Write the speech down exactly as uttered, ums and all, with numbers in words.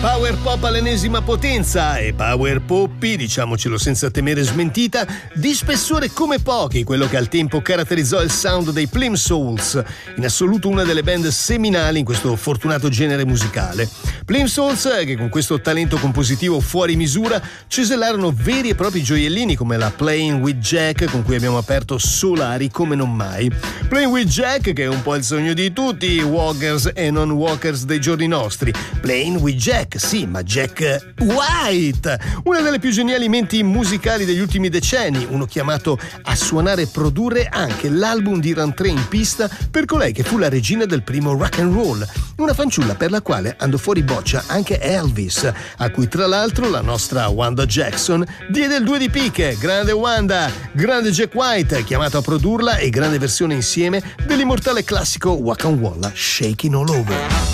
Power pop all'ennesima potenza e power poppy, diciamocelo senza temere smentita, di spessore come pochi, quello che al tempo caratterizzò il sound dei Plimsouls, in assoluto una delle band seminali in questo fortunato genere musicale. Plimsouls, che con questo talento compositivo fuori misura cesellarono veri e propri gioiellini come la Playing with Jack, con cui abbiamo aperto Solari come non mai. Playing with Jack, che è un po' il sogno di tutti, walkers e non walkers dei giorni nostri. Playing with Jack, sì, ma Jack White, una delle più geniali menti musicali degli ultimi decenni, uno chiamato a suonare e produrre anche l'album di rientrée in pista per colei che fu la regina del primo rock and roll, una fanciulla per la quale andò fuori boccia anche Elvis, a cui tra l'altro la nostra Wanda Jackson diede il due di picche. Grande Wanda, grande Jack White, chiamato a produrla, e grande versione insieme dell'immortale classico Waka Walla Shaking All Over.